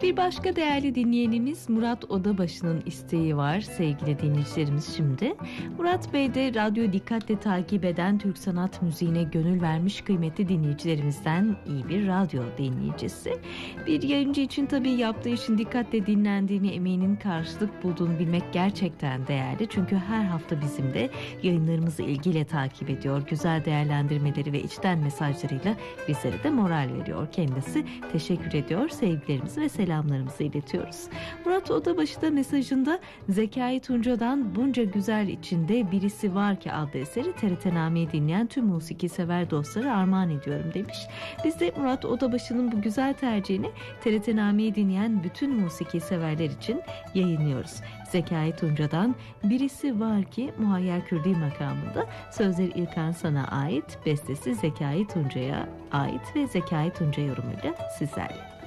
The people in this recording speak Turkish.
Bir başka değerli dinleyenimiz Murat Odabaşı'nın isteği var sevgili dinleyicilerimiz şimdi. Murat Bey de radyo dikkatle takip eden Türk sanat müziğine gönül vermiş kıymetli dinleyicilerimizden iyi bir radyo dinleyicisi. Bir yayıncı için tabii yaptığı işin dikkatle dinlendiğini, emeğinin karşılık bulduğunu bilmek gerçekten değerli. Çünkü her hafta bizim de yayınlarımızı ilgiyle takip ediyor. Güzel değerlendirmeleri ve içten mesajlarıyla bizlere de moral veriyor kendisi. Teşekkür ediyor. Sevgilerimizi ve selamlarımızı iletiyoruz. Murat Odabaşı da mesajında Zekai Tunca'dan bunca güzel içinde birisi var ki adlı eseri TRT-Name'yi dinleyen tüm musiki sever dostları armağan ediyorum demiş. Biz de Murat Odabaşı'nın bu güzel tercihini TRT-Name'yi dinleyen bütün musiki severler için yayınlıyoruz. Zekai Tunca'dan birisi var ki Muhayyer Kürdi makamında, sözleri İlkan San'a ait, bestesi Zekai Tunca'ya ait ve Zekai Tunca yorumuyla sizlerle.